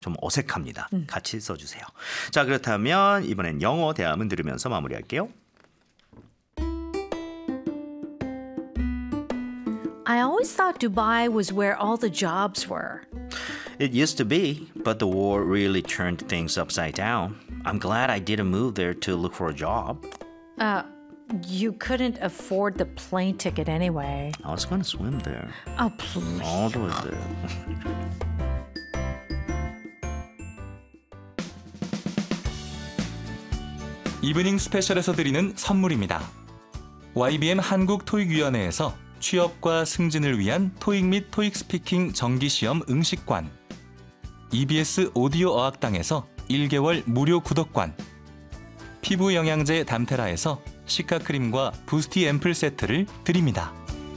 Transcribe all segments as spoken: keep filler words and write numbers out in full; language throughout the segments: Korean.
좀 어색합니다. 음. 같이 써주세요. 자, 그렇다면 이번엔 영어 대화문 들으면서 마무리할게요. I always thought Dubai was where all the jobs were. It used to be, but the war really turned things upside down. I'm glad I didn't move there to look for a job. Uh, you couldn't afford the plane ticket anyway. I was going to swim there. Oh, please. All the way there. 이브닝 스페셜에서 드리는 선물입니다. 와이비엠 한국토익위원회에서 취업과 승진을 위한 토익 및 토익 스피킹 정기시험 응시권, 이비에스 오디오 어학당에서 일 개월 무료 구독권, 피부 영양제 담테라에서 시카크림과 부스티 앰플 세트를 드립니다.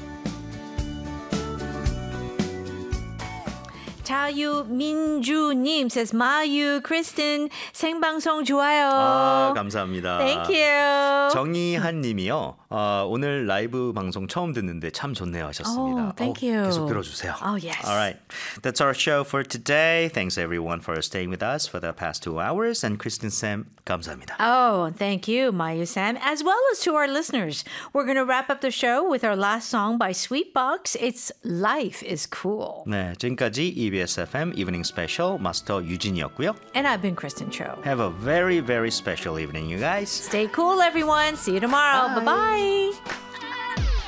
자유민주님 says 마유, 크리스틴 생방송 좋아요. 아, 감사합니다. Thank you. 정희한 님이요. 어, 오늘 라이브 방송 처음 듣는데 참 좋네요 하셨습니다. Oh, thank 어, you. 계속 들어주세요. Oh, yes. All right. That's our show for today. Thanks everyone for staying with us for the past two hours. And Kristen Sam, 감사합니다. Oh, thank you, Mayu Sam, as well as to our listeners. We're going to wrap up the show with our last song by Sweetbox. It's Life is Cool. 네, 지금까지 이비에스 에프엠 Evening Special 마스터 유진이었고요. And I've been Kristen Cho. Have a very, very special evening, you guys. Stay cool, everyone. See you tomorrow. Bye-bye.